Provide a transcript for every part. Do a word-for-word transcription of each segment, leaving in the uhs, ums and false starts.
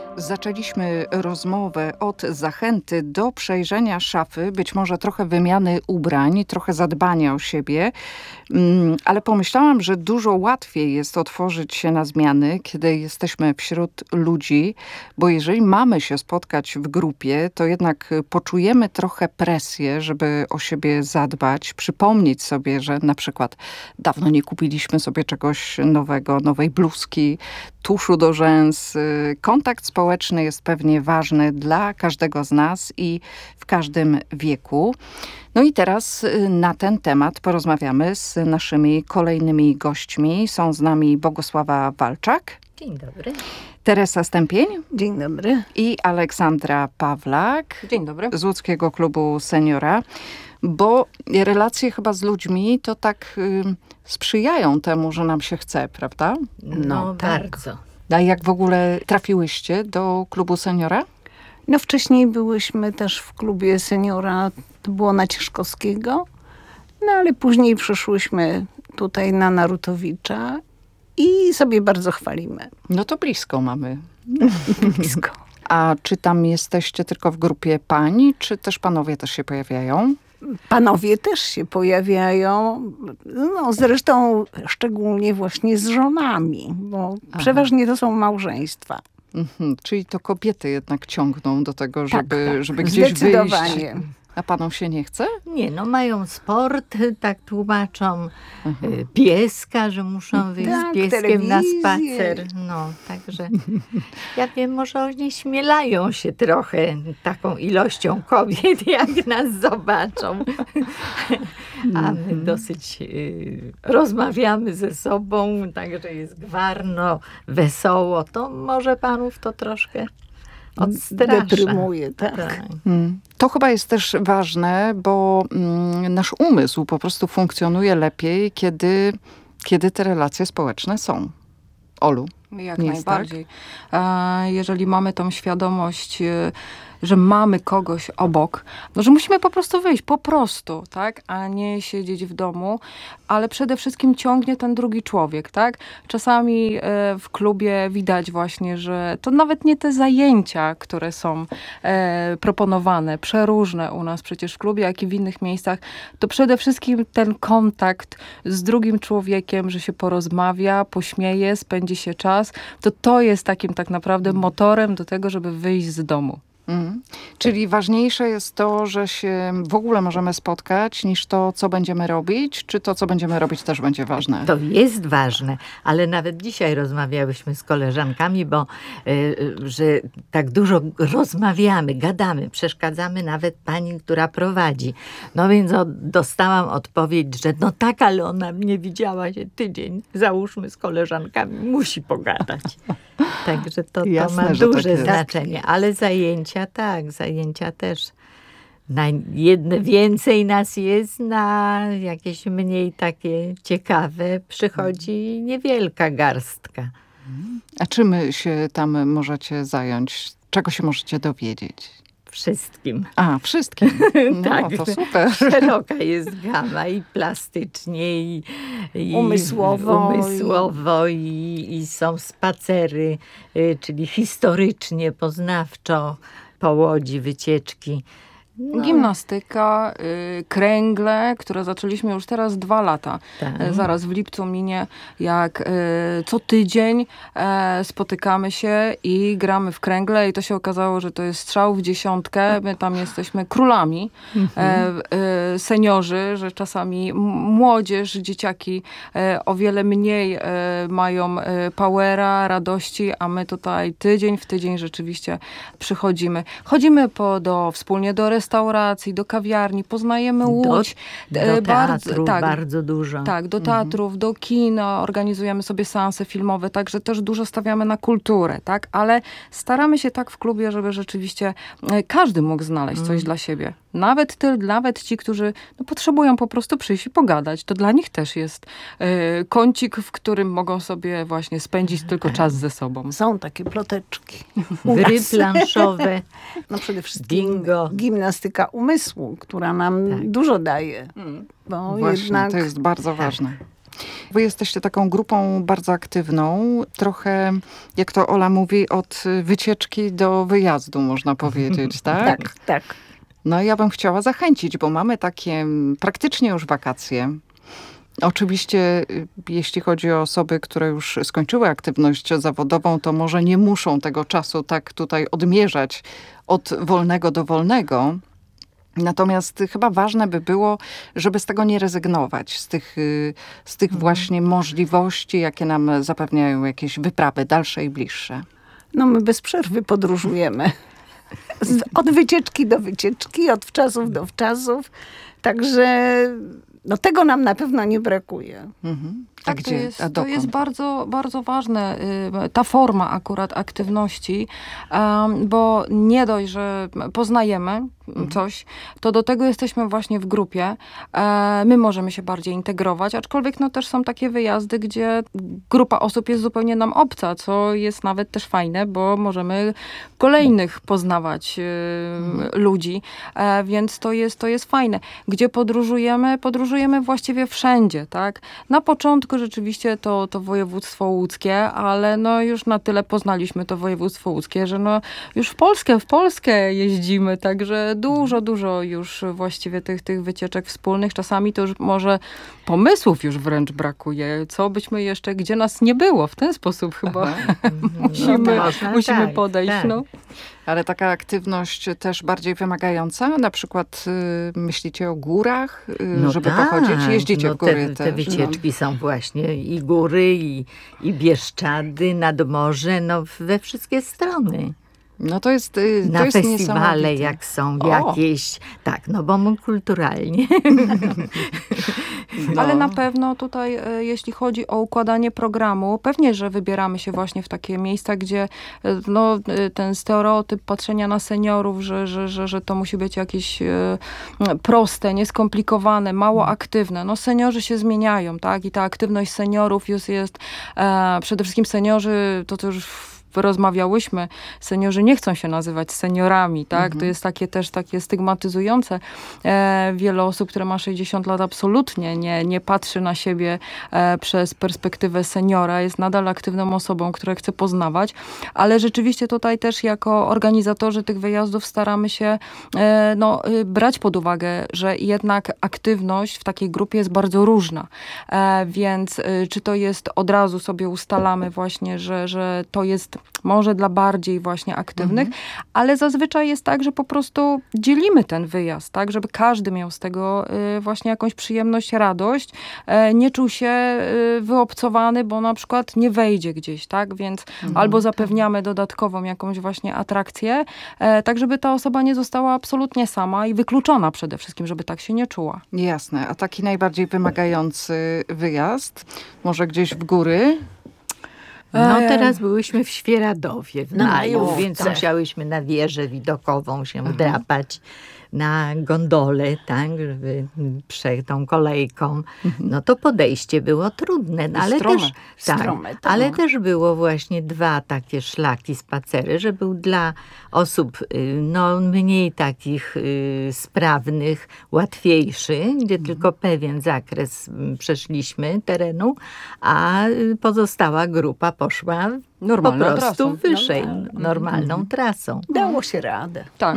Zaczęliśmy rozmowę od zachęty do przejrzenia szafy, być może trochę wymiany ubrań, trochę zadbania o siebie, ale pomyślałam, że dużo łatwiej jest otworzyć się na zmiany, kiedy jesteśmy wśród ludzi, bo jeżeli mamy się spotkać w grupie, to jednak poczujemy trochę presję, żeby o siebie zadbać, przypomnieć sobie, że na przykład dawno nie kupiliśmy sobie czegoś nowego, nowej bluzki, tuszu do rzęs. Kontakt społeczny jest pewnie ważny dla każdego z nas i w każdym wieku. No i teraz na ten temat porozmawiamy z naszymi kolejnymi gośćmi. Są z nami Bogusława Walczak. Dzień dobry. Teresa Stępień. Dzień dobry. I Aleksandra Pawlak. Dzień dobry. Z Łódzkiego Klubu Seniora. Bo relacje chyba z ludźmi to tak y, sprzyjają temu, że nam się chce, prawda? No, No tak. bardzo. A jak w ogóle trafiłyście do Klubu Seniora? No wcześniej byłyśmy też w klubie seniora, to było na Cieszkowskiego, no ale później przyszłyśmy tutaj na Narutowicza i sobie bardzo chwalimy. No to blisko mamy. Blisko. A czy tam jesteście tylko w grupie pań, czy też panowie też się pojawiają? Panowie też się pojawiają, no zresztą szczególnie właśnie z żonami, bo Aha. przeważnie to są małżeństwa. Mhm, czyli to kobiety jednak ciągną do tego, żeby, tak, tak. żeby gdzieś Zdecydowanie. wyjść. A panom się nie chce? Nie, no mają sport, tak tłumaczą, y, pieska, że muszą wyjść Tak, z pieskiem na telewizję. spacer. No, także ja wiem, może oni śmielają się trochę taką ilością kobiet, jak nas zobaczą. A my dosyć y, rozmawiamy ze sobą, także jest gwarno, wesoło. To może panów to troszkę odstrasza. Deprymuje, tak. Tak. Hmm. To chyba jest też ważne, bo mm, nasz umysł po prostu funkcjonuje lepiej, kiedy, kiedy te relacje społeczne są. Olu? Jak Nie jest najbardziej. E, Jeżeli mamy tą świadomość, e, że mamy kogoś obok, no, że musimy po prostu wyjść, po prostu, tak, a nie siedzieć w domu, ale przede wszystkim ciągnie ten drugi człowiek, tak. Czasami e, w klubie widać właśnie, że to nawet nie te zajęcia, które są e, proponowane, przeróżne u nas przecież w klubie, jak i w innych miejscach, to przede wszystkim ten kontakt z drugim człowiekiem, że się porozmawia, pośmieje, spędzi się czas, to to jest takim tak naprawdę motorem do tego, żeby wyjść z domu. Mm. Czyli ważniejsze jest to, że się w ogóle możemy spotkać, niż to, co będziemy robić? Czy to, co będziemy robić, też będzie ważne? To jest ważne, ale nawet dzisiaj rozmawiałyśmy z koleżankami, bo y, że tak dużo rozmawiamy, gadamy, przeszkadzamy nawet pani, która prowadzi. No więc o, dostałam odpowiedź, że no tak, ale ona mnie widziała się tydzień, załóżmy z koleżankami, musi pogadać. Także to, to Jasne, ma że tak duże jest. znaczenie, ale zajęcia tak, zajęcia też. Na jedne więcej nas jest, na jakieś mniej takie ciekawe przychodzi niewielka garstka. A czym się tam możecie zająć? Czego się możecie dowiedzieć? Wszystkim. A, wszystkim. No, Tak. to super. Szeroka jest gama i plastycznie, i, i Umysłowo. umysłowo i, i są spacery, y, czyli historycznie, poznawczo, po Łodzi wycieczki. No, Gimnastyka, y, kręgle, które zaczęliśmy już teraz dwa lata. tak. E, Zaraz w lipcu minie, jak e, co tydzień e, spotykamy się i gramy w kręgle i to się okazało, że to jest strzał w dziesiątkę. My tam jesteśmy królami, e, e, seniorzy, że czasami m- młodzież, dzieciaki e, o wiele mniej e, mają e, powera, radości, a my tutaj tydzień w tydzień rzeczywiście przychodzimy. Chodzimy po, do, wspólnie do restauracji, do kawiarni, poznajemy Łódź. Do E, teatru tak, bardzo dużo. tak, do teatrów, do kina, organizujemy sobie seanse filmowe, także też dużo stawiamy na kulturę, tak? Ale staramy się tak w klubie, żeby rzeczywiście e, każdy mógł znaleźć coś dla siebie. Nawet, ty, nawet ci, którzy no, potrzebują po prostu przyjść i pogadać. To dla nich też jest e, kącik, w którym mogą sobie właśnie spędzić tylko czas ze sobą. Są takie ploteczki. Gry planszowe, No przede wszystkim bingo. gimnastyka umysłu, która nam Tak. dużo daje. Bo Właśnie, jednak to jest bardzo ważne. Wy jesteście taką grupą bardzo aktywną, trochę, jak to Ola mówi, od wycieczki do wyjazdu, można powiedzieć, tak? Tak, tak. No ja bym chciała zachęcić, bo mamy takie mm, praktycznie już wakacje. Oczywiście, y, jeśli chodzi o osoby, które już skończyły aktywność zawodową, to może nie muszą tego czasu tak tutaj odmierzać od wolnego do wolnego. Natomiast chyba ważne by było, żeby z tego nie rezygnować, z tych, y, z tych właśnie możliwości, jakie nam zapewniają jakieś wyprawy dalsze i bliższe. No my bez przerwy podróżujemy. Z, od wycieczki do wycieczki, od wczasów do wczasów. Także no, tego nam na pewno nie brakuje. Mhm. A Tak, gdzie? to jest, A to dokąd? jest bardzo, bardzo ważne, y, ta forma akurat aktywności, em, bo nie dość, że poznajemy coś, to do tego jesteśmy właśnie w grupie. E, my możemy się bardziej integrować, aczkolwiek no też są takie wyjazdy, gdzie grupa osób jest zupełnie nam obca, co jest nawet też fajne, bo możemy kolejnych poznawać y, ludzi, e, więc to jest, to jest fajne. Gdzie podróżujemy? Podróżujemy właściwie wszędzie, tak? Na początku rzeczywiście to, to województwo łódzkie, ale no już na tyle poznaliśmy to województwo łódzkie, że no już w Polskę, w Polskę jeździmy, także dużo, dużo już właściwie tych, tych wycieczek wspólnych. Czasami to już może pomysłów już wręcz brakuje. Co byśmy jeszcze, gdzie nas nie było? W ten sposób chyba musimy, No można, musimy tak, podejść. tak. No. Ale taka aktywność też bardziej wymagająca? Na przykład y, myślicie o górach, y, żeby pochodzić? Jeździcie no w góry te, też. te wycieczki są właśnie i góry, i, i Bieszczady, nad morze, no we wszystkie strony. No to jest, y, to Na jest festiwale, niesamowite. jak są O! jakieś, tak, no bo my kulturalnie. No. Ale na pewno tutaj, e, jeśli chodzi o układanie programu, pewnie, że wybieramy się właśnie w takie miejsca, gdzie e, no, e, ten stereotyp patrzenia na seniorów, że, że, że, że to musi być jakieś e, proste, nieskomplikowane, mało aktywne. No seniorzy się zmieniają, tak? I ta aktywność seniorów już jest, e, przede wszystkim seniorzy, to co już w rozmawiałyśmy, seniorzy nie chcą się nazywać seniorami, tak? Mhm. To jest takie też takie stygmatyzujące. E, wiele osób, które ma sześćdziesiąt lat, absolutnie nie, nie patrzy na siebie e, przez perspektywę seniora, jest nadal aktywną osobą, która chce poznawać, ale rzeczywiście tutaj też jako organizatorzy tych wyjazdów staramy się e, no, y, brać pod uwagę, że jednak aktywność w takiej grupie jest bardzo różna, e, więc y, czy to jest od razu sobie ustalamy właśnie, że, że to jest może dla bardziej właśnie aktywnych, Mhm. ale zazwyczaj jest tak, że po prostu dzielimy ten wyjazd, tak, żeby każdy miał z tego y, właśnie jakąś przyjemność, radość, e, nie czuł się y, wyobcowany, bo na przykład nie wejdzie gdzieś, tak, więc albo zapewniamy dodatkową jakąś właśnie atrakcję, e, tak żeby ta osoba nie została absolutnie sama i wykluczona przede wszystkim, żeby tak się nie czuła. Jasne. A taki najbardziej wymagający wyjazd? Może gdzieś w góry? No Eee. teraz byłyśmy w Świeradowie w Na maju, majówce. więc musiałyśmy na wieżę widokową się Mhm. drapać, na gondolę, tak, żeby przejść tą kolejką. No to podejście było trudne, no, ale strome. też, tak, Strome, tak. ale też było właśnie dwa takie szlaki, spacery, że był dla osób y, no, mniej takich y, sprawnych, łatwiejszy, gdzie tylko pewien zakres mm, przeszliśmy terenu, a y, pozostała grupa poszła Normalną po prostu trasą. wyżej, Normalną. normalną trasą. Dało się radę. Tak.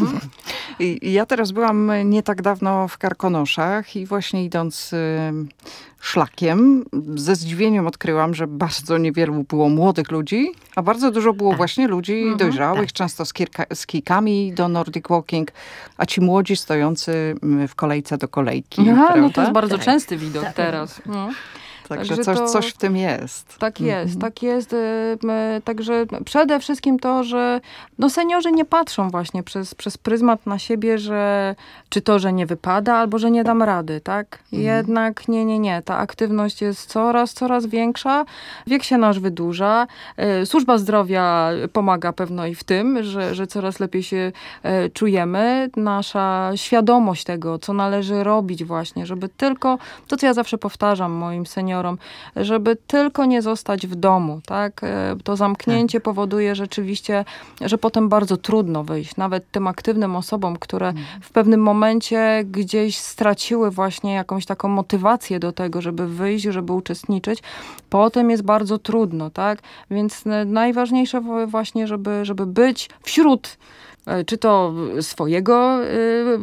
I i ja teraz byłam nie tak dawno w Karkonoszach i właśnie idąc y, szlakiem, ze zdziwieniem odkryłam, że bardzo niewielu było młodych ludzi, a bardzo dużo było Tak. właśnie ludzi Mhm, dojrzałych, tak. często z, kirka, z kijkami do Nordic Walking, a ci młodzi stojący mm, w kolejce do kolejki. Aha, no prawda? to jest bardzo Tak. częsty widok Tak. teraz. No. Także Także coś, to- coś w tym jest. Tak jest, tak jest. y, y, Także przede wszystkim to, że no seniorzy nie patrzą właśnie przez, przez pryzmat na siebie, że czy to, że nie wypada, albo że nie dam rady, tak? Jednak nie, nie, nie. Ta aktywność jest coraz, coraz większa. Wiek się nasz wydłuża. Y, Służba zdrowia pomaga pewno i w tym, że, że coraz lepiej się y, czujemy. Nasza świadomość tego, co należy robić właśnie, żeby tylko, to co ja zawsze powtarzam moim seniorom, seniorom, żeby tylko nie zostać w domu, tak? E, To zamknięcie powoduje rzeczywiście, że potem bardzo trudno wyjść, nawet tym aktywnym osobom, które w pewnym momencie gdzieś straciły właśnie jakąś taką motywację do tego, żeby wyjść, żeby uczestniczyć, potem jest bardzo trudno, tak? Więc e, najważniejsze wo- właśnie, żeby, żeby być wśród e, czy to swojego e,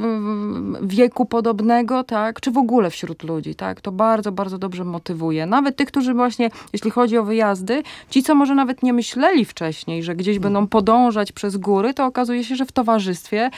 wieku podobnego, tak, czy w ogóle wśród ludzi, tak, to bardzo, bardzo dobrze motywuje. Nawet tych, którzy właśnie, jeśli chodzi o wyjazdy, ci, co może nawet nie myśleli wcześniej, że gdzieś będą podążać przez góry, to okazuje się, że w towarzystwie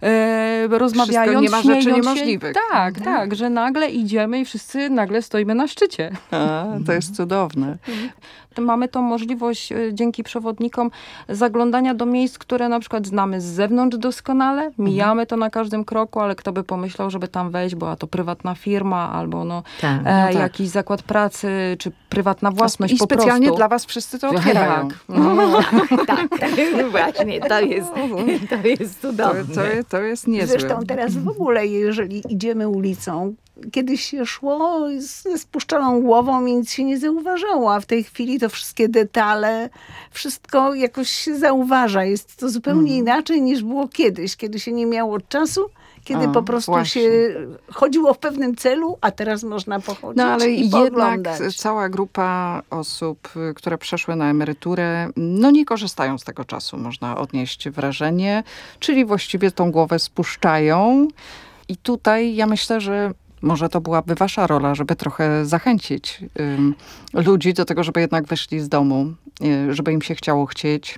e, rozmawiając, nie ma rzeczy śmiejąc niemożliwych. Się, tak, tak, że nagle idziemy i wszyscy nagle stoimy na szczycie. A, to jest cudowne. Mamy tą możliwość e, dzięki przewodnikom zaglądania do miejsc, które na przykład znamy z zewnątrz doskonale. Mijamy to na każdym kroku, ale kto by pomyślał, żeby tam wejść, była to prywatna firma albo no, Tak. e, tak. jakiś zakład pracy, czy prywatna własność I po specjalnie prostu. dla was wszyscy to otwierają. Tak. No, Tak, właśnie, to jest, to jest To, cudowne. to, to jest niezłe. Zresztą teraz w ogóle, jeżeli idziemy ulicą, kiedyś się szło z spuszczoną głową i nic się nie zauważało, a w tej chwili to wszystkie detale, wszystko jakoś się zauważa. Jest to zupełnie inaczej niż było kiedyś, kiedy się nie miało czasu, kiedy A, po prostu właśnie. się chodziło w pewnym celu, a teraz można pochodzić No ale i jednak pooglądać. cała grupa osób, y, które przeszły na emeryturę, no nie korzystają z tego czasu, można odnieść wrażenie, czyli właściwie tą głowę spuszczają. I tutaj ja myślę, że może to byłaby wasza rola, żeby trochę zachęcić ym, ludzi do tego, żeby jednak wyszli z domu, y, żeby im się chciało chcieć.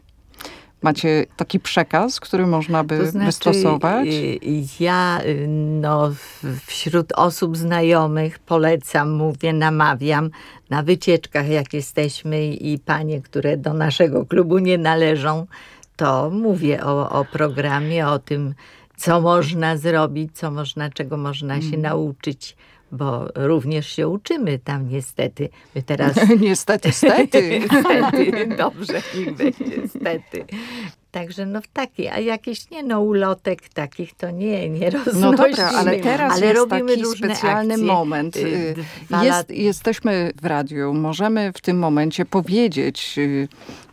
Macie taki przekaz, który można by To znaczy, wystosować? y, y, ja y, no, w- wśród osób znajomych polecam, mówię, namawiam na wycieczkach, jak jesteśmy i panie, które do naszego klubu nie należą, to mówię o, o programie, o tym, co można zrobić, co można, czego można się nauczyć, bo również się uczymy tam niestety. My teraz Niestety, stety. Stety, dobrze niech będzie, stety. Także no w takie, a jakieś nie no ulotek takich to nie, nie roznosimy. No dobra, ale teraz ale jest robimy taki różne specjalny akcje. moment. Y, Y, dwa Jest, lat- jesteśmy w radiu, możemy w tym momencie powiedzieć y,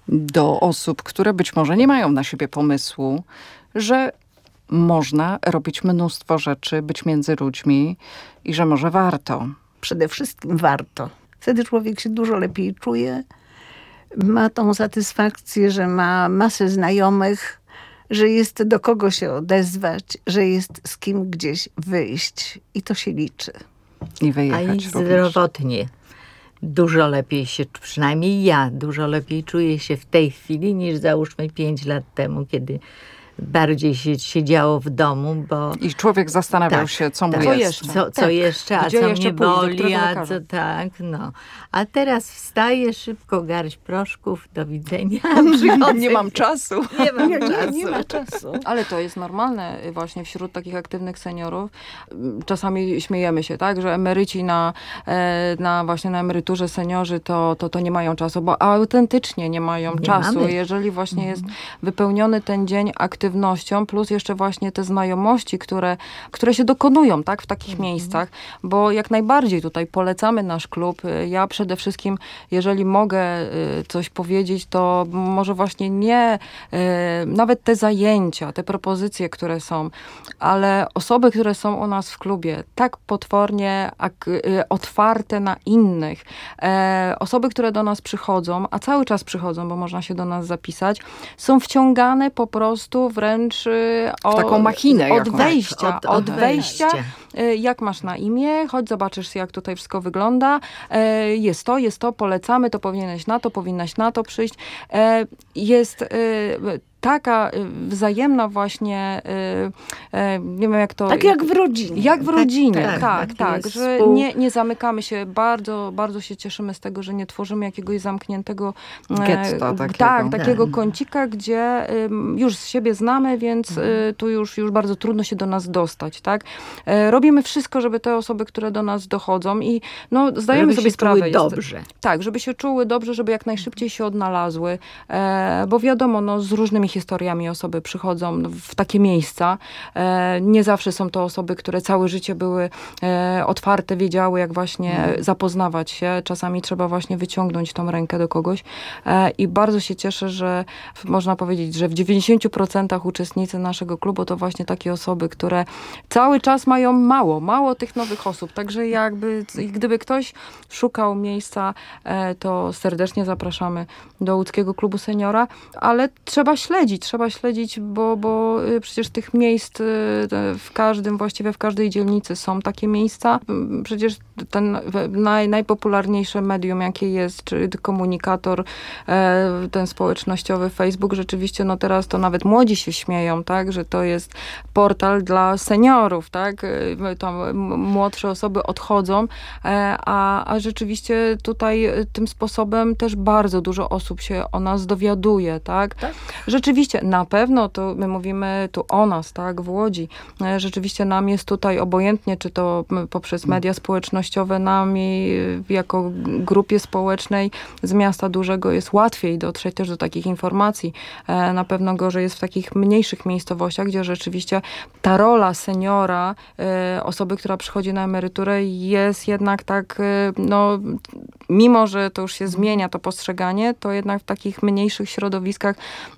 do osób, które być może nie mają na siebie pomysłu, że można robić mnóstwo rzeczy, być między ludźmi i że może warto. Przede wszystkim warto. Wtedy człowiek się dużo lepiej czuje, ma tą satysfakcję, że ma masę znajomych, że jest do kogo się odezwać, że jest z kim gdzieś wyjść i to się liczy. I A wyjechać i również. zdrowotnie. Dużo lepiej się, przynajmniej ja, dużo lepiej czuję się w tej chwili niż załóżmy pięć lat temu, kiedy bardziej się siedziało w domu, bo I człowiek zastanawiał Tak, się, co mu tak. Co jest. jeszcze? Co, co Tak. jeszcze, a Gdzie co jeszcze mnie pójść, do boli, którego a lekarza? co tak, no. A teraz wstaję szybko, garść proszków, do widzenia, przychodzę. Nie mam czasu. Nie mam Nie, czasu. nie ma czasu. Ale to jest normalne y, właśnie wśród takich aktywnych seniorów. Mm, Czasami śmiejemy się, tak, że emeryci na, e, na właśnie na emeryturze seniorzy to, to, to nie mają czasu, bo autentycznie nie mają Nie czasu. mamy. Jeżeli właśnie jest wypełniony ten dzień aktywnością, plus jeszcze właśnie te znajomości, które, które się dokonują, tak, w takich miejscach, bo jak najbardziej tutaj polecamy nasz klub. Y, Ja przede wszystkim, jeżeli mogę y, coś powiedzieć, to może właśnie nie y, nawet te zajęcia, te propozycje, które są, ale osoby, które są u nas w klubie, tak potwornie ak- y, otwarte na innych, e, osoby, które do nas przychodzą, a cały czas przychodzą, bo można się do nas zapisać, są wciągane po prostu wręcz y, o, taką machinę od jakąś. wejścia, Od- od, od wejścia. wejścia. Y, Jak masz na imię? Chodź, zobaczysz, jak tutaj wszystko wygląda. E, Jest to, jest to, polecamy, to powinieneś na to, powinnaś na to przyjść. E, Jest y, taka y, wzajemna właśnie, y, y, nie wiem jak to... Tak jak w rodzinie. Jak w rodzinie, tak, tak, taki tak, jest że współ- nie, nie zamykamy się, bardzo, bardzo się cieszymy z tego, że nie tworzymy jakiegoś zamkniętego e, Getta takiego. tak, takiego Tak. kącika, gdzie ym, już z siebie znamy, więc y, tu już, już bardzo trudno się do nas dostać, tak. E, robimy wszystko, żeby te osoby, które do nas dochodzą i no, zdajemy Żeby sobie się sprawę. czuły jest- dobrze. Tak, żeby się czuły dobrze, żeby jak najszybciej się odnalazły, e, bo wiadomo, no, z różnymi historiami osoby przychodzą no, w takie miejsca. E, nie zawsze są to osoby, które całe życie były e, otwarte, wiedziały, jak właśnie zapoznawać się. Czasami trzeba właśnie wyciągnąć tą rękę do kogoś. E, I bardzo się cieszę, że w- można powiedzieć, że w dziewięćdziesięciu procentach uczestnicy naszego klubu to właśnie takie osoby, które cały czas mają mało, mało tych nowych osób. Także jakby, gdyby ktoś szukał miejsca, e, to serdecznie zapraszamy do Łódzkiego Klubu Seniora, ale trzeba śledzić, trzeba śledzić, bo, bo y, przecież tych miejsc y, w każdym, właściwie w każdej dzielnicy są takie miejsca. Mm, Przecież ten naj, najpopularniejsze medium, jakie jest, czyli komunikator, e, ten społecznościowy Facebook, rzeczywiście no teraz to nawet młodzi się śmieją, tak, że to jest portal dla seniorów, tak, Y, tam m- młodsze osoby odchodzą, e, a, a rzeczywiście tutaj y, tym sposobem też bardzo dużo osób się o nas dowiaduje, tak? Rzeczywiście, na pewno to my mówimy tu o nas, tak, w Łodzi. E, Rzeczywiście nam jest tutaj obojętnie, czy to m, poprzez media społecznościowe, nami y, jako g- grupie społecznej z miasta dużego jest łatwiej dotrzeć też do takich informacji. E, Na pewno gorzej jest w takich mniejszych miejscowościach, gdzie rzeczywiście ta rola seniora, e, osoby, która przychodzi na emeryturę, jest jednak tak, e, no, mimo że to już się zmienia, to postrzeganie, to jednak w takich mniejszych środowiskach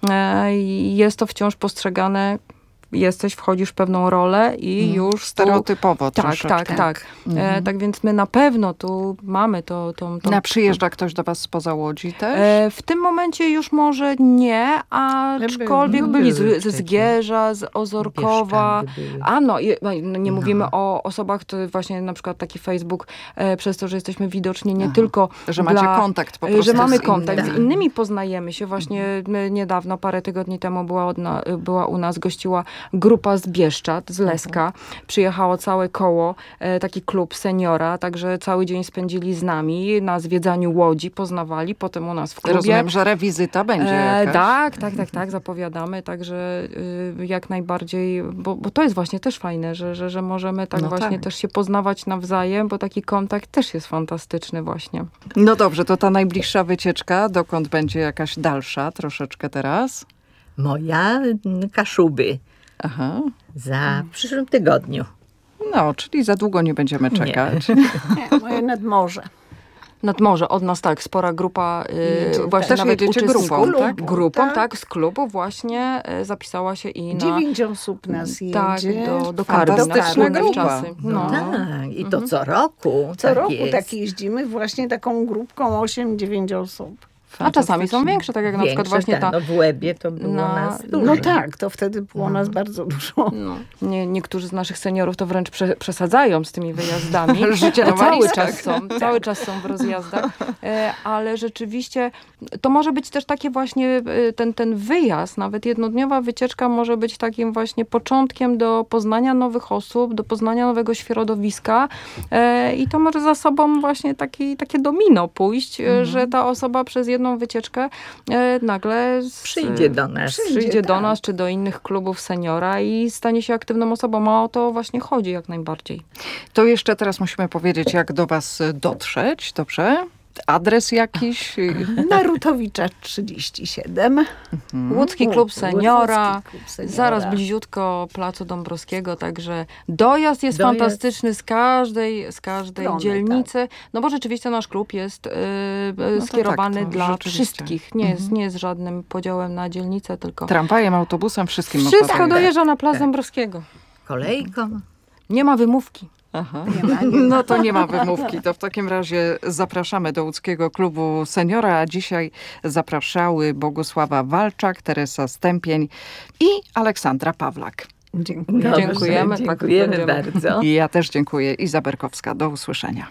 e, jest to wciąż postrzegane, jesteś, wchodzisz w pewną rolę i już tu- Stereotypowo tak, troszeczkę. tak, tak. E, tak więc my na pewno tu mamy to, tą, tą Na przyjeżdża ktoś do was spoza Łodzi też? E, w tym momencie już może nie, aczkolwiek no, byli były z, ze wcześniej. Zgierza, z Ozorkowa. Bieszczady były. A no, je- no, nie No. mówimy o osobach, to właśnie na przykład taki Facebook, e, przez to, że jesteśmy widoczni nie Aha. tylko Że macie dla, kontakt po e, prostu że mamy z kontakt innymi. z innymi, poznajemy się. Właśnie my niedawno, parę tygodni temu była, od na, była u nas, gościła grupa z Bieszczad, z Leska. Przyjechało całe koło, e, taki klub seniora, także cały dzień spędzili z nami na zwiedzaniu Łodzi, poznawali, potem u nas w klubie. Rozumiem, że rewizyta będzie E, jakaś. tak, tak, tak, tak, zapowiadamy, także y, jak najbardziej, bo, bo to jest właśnie też fajne, że, że, że możemy tak No właśnie tak. też się poznawać nawzajem, bo taki kontakt też jest fantastyczny właśnie. No dobrze, to ta najbliższa wycieczka, dokąd będzie jakaś dalsza troszeczkę teraz? Moja mm, Kaszuby Aha. za w przyszłym tygodniu. No, czyli za długo nie będziemy czekać. Nie, moje nad morze. Nad morze, od nas tak, spora grupa y, Jedzie, właśnie też nawet jedziecie uczestników. grupą, tak? Grupą, Tak. tak, z klubu właśnie y, zapisała się i na... Dziewięć osób nas jedzie. Tak, do, do Karby. Fantastyczna na grupa. czasy. No. Tak, i to co roku. Co tak roku jest. tak jeździmy właśnie taką grupką osiem dziewięć osób. A czasami są większe, tak jak na przykład Większe, właśnie tak, ta... no w Łebie to było na- nas dużo. No tak, to wtedy było nas bardzo dużo. No, nie, niektórzy z naszych seniorów to wręcz prze, przesadzają z tymi wyjazdami. Życie na cały walizkach. czas są, cały czas są w rozjazdach, e, ale rzeczywiście to może być też takie właśnie e, ten, ten wyjazd, nawet jednodniowa wycieczka może być takim właśnie początkiem do poznania nowych osób, do poznania nowego środowiska e, i to może za sobą właśnie taki, takie domino pójść, e, że ta osoba przez jedną wycieczkę e, nagle z, Przyjdzie do nas. Przyjdzie, przyjdzie do tak. nas, czy do innych klubów seniora i stanie się aktywną osobą. A o to właśnie chodzi jak najbardziej. To jeszcze teraz musimy powiedzieć, jak do was dotrzeć, dobrze? Adres jakiś? Narutowicza trzydzieści siedem. Łódzki Klub Łódzki Seniora, Klub Seniora. zaraz bliziutko Placu Dąbrowskiego, także dojazd jest Dojazd. fantastyczny z każdej, z każdej Strony, dzielnicy, no bo rzeczywiście nasz klub jest y, y, to skierowany tak, to dla rzeczywiście. wszystkich. Nie, jest, nie jest żadnym podziałem na dzielnicę, tylko Tramwajem, autobusem, wszystkim można wszystko dojechać. dojeżdża na Plac Tak. Dąbrowskiego. Kolejką. Nie ma wymówki. Aha. Nie ma, nie ma. No to nie ma wymówki. To w takim razie zapraszamy do Łódzkiego Klubu Seniora. A dzisiaj zapraszały Bogusława Walczak, Teresa Stępień i Aleksandra Pawlak. Dziękuję. Dobrze, Dziękujemy, tak Dziękujemy będziemy. bardzo. I ja też dziękuję. Iza Berkowska. Do usłyszenia.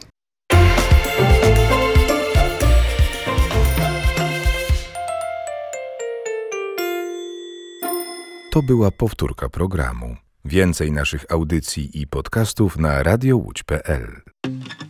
To była powtórka programu. Więcej naszych audycji i podcastów na radiowódź kropka pe el.